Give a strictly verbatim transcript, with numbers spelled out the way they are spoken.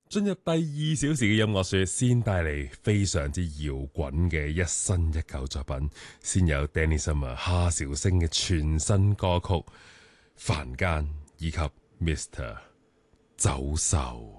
進入第二小時嘅音樂說，先帶嚟非常之搖滾嘅一新一舊作品，先有 Danny Summer 夏韶聲嘅全新歌曲《凡間》以及 Mister 走獸。